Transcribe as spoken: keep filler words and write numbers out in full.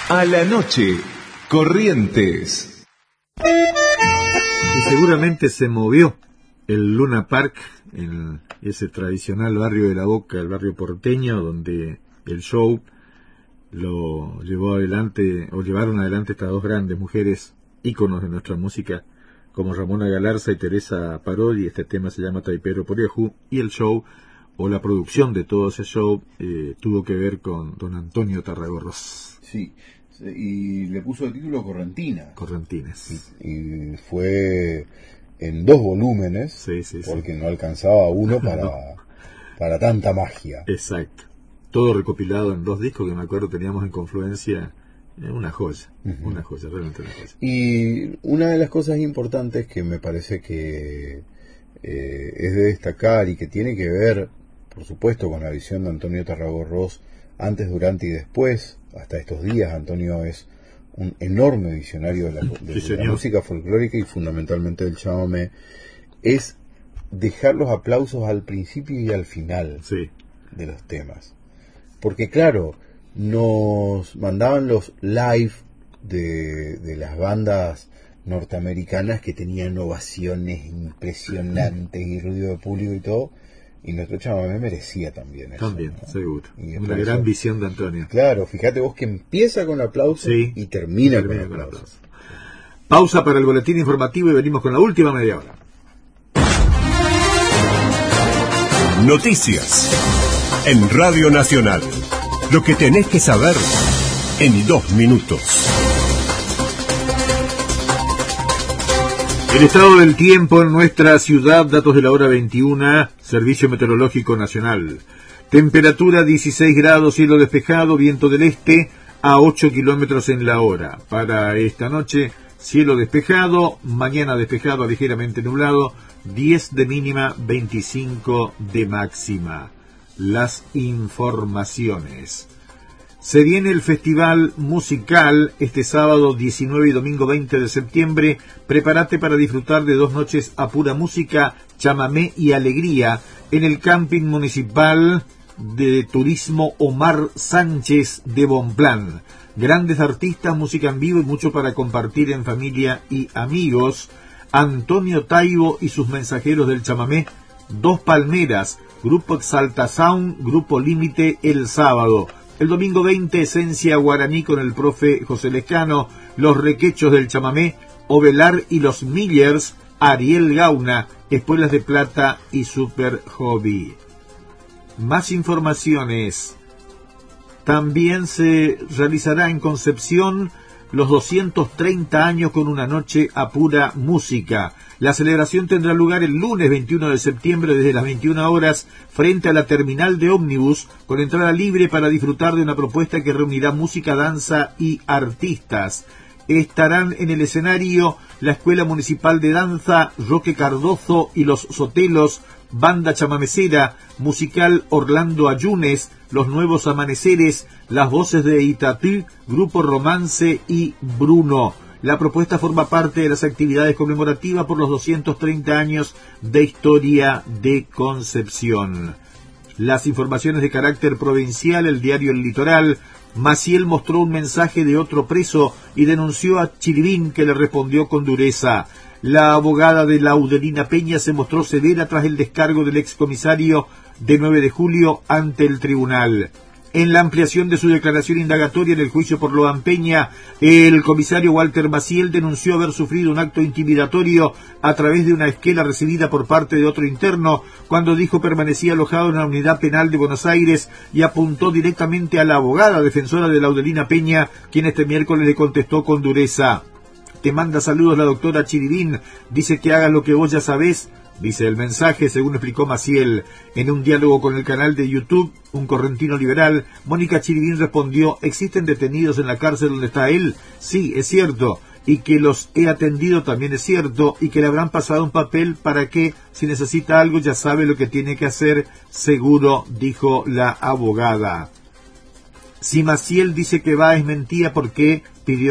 A la noche, Corrientes. Y seguramente se movió el Luna Park, en ese tradicional barrio de La Boca, el barrio porteño, donde el show lo llevó adelante, o llevaron adelante estas dos grandes mujeres, íconos de nuestra música, como Ramona Galarza y Teresa Parodi. Este tema se llama Taipero Poreju, y el show, o la producción de todo ese show, eh, tuvo que ver con don Antonio Tarragorros. Sí, y le puso el título Correntina. Correntines. Y, y fue en dos volúmenes, sí, sí, porque sí. no alcanzaba uno para, no. para tanta magia. Exacto. Todo recopilado en dos discos que me acuerdo teníamos en Confluencia. Una joya, uh-huh. una joya, realmente una joya. Y una de las cosas importantes que me parece que eh, es de destacar y que tiene que ver, por supuesto, con la visión de Antonio Tarragorros antes, durante y después, hasta estos días. Antonio es un enorme visionario de la, de, sí, de la música folclórica y fundamentalmente del chamamé, es dejar los aplausos al principio y al final sí. de los temas. Porque claro, nos mandaban los live de, de las bandas norteamericanas que tenían ovaciones impresionantes y ruido de público y todo, y nuestro chamamé merecía también eso. También, ¿no? Seguro. Y una gran eso, visión de Antonio. Claro, fíjate vos que empieza con aplauso sí, y termina, y termina con, con aplauso. aplauso. Pausa para el boletín informativo y venimos con la última media hora. Noticias en Radio Nacional. Lo que tenés que saber en dos minutos. El estado del tiempo en nuestra ciudad, datos de la hora veintiuna, Servicio Meteorológico Nacional. Temperatura dieciséis grados, cielo despejado, viento del este a ocho kilómetros en la hora. Para esta noche, cielo despejado, mañana despejado, ligeramente nublado, diez de mínima, veinticinco de máxima. Las informaciones. Se viene el Festival Musical este sábado diecinueve y domingo veinte de septiembre. Prepárate para disfrutar de dos noches a pura música, chamamé y alegría en el Camping Municipal de Turismo Omar Sánchez de Bonplan. Grandes artistas, música en vivo y mucho para compartir en familia y amigos. Antonio Taibo y sus mensajeros del chamamé, Dos Palmeras, Grupo Exalta Sound, Grupo Límite el sábado. El domingo veinte, Esencia Guaraní con el profe José Lescano, Los Requechos del Chamamé, Ovelar y los Millers, Ariel Gauna, Espuelas de Plata y Super Hobby. Más informaciones. También se realizará en Concepción los doscientos treinta años con una noche a pura música. La celebración tendrá lugar el lunes veintiuno de septiembre desde las veintiuna horas frente a la terminal de ómnibus, con entrada libre para disfrutar de una propuesta que reunirá música, danza y artistas. Estarán en el escenario la Escuela Municipal de Danza, Roque Cardozo y los Sotelos, Banda Chamamecera, Musical Orlando Ayunes, Los Nuevos Amaneceres, Las Voces de Itatú, Grupo Romance y Bruno. La propuesta forma parte de las actividades conmemorativas por los doscientos treinta años de historia de Concepción. Las informaciones de carácter provincial, el diario El Litoral. Maciel mostró un mensaje de otro preso y denunció a Chiribín, que le respondió con dureza. La abogada de Laudelina Peña se mostró severa tras el descargo del excomisario de nueve de julio ante el tribunal. En la ampliación de su declaración indagatoria en el juicio por Loan Peña, el comisario Walter Maciel denunció haber sufrido un acto intimidatorio a través de una esquela recibida por parte de otro interno cuando dijo permanecía alojado en la unidad penal de Buenos Aires, y apuntó directamente a la abogada defensora de Laudelina Peña, quien este miércoles le contestó con dureza. Te manda saludos la doctora Chiribín, dice que hagas lo que vos ya sabés, dice el mensaje, según explicó Maciel. En un diálogo con el canal de YouTube, Un Correntino Liberal, Mónica Chiribín respondió: ¿existen detenidos en la cárcel donde está él? Sí, es cierto, y que los he atendido también es cierto, y que le habrán pasado un papel para que, si necesita algo, ya sabe lo que tiene que hacer, seguro, dijo la abogada. Si Maciel dice que va, es mentira, porque pidió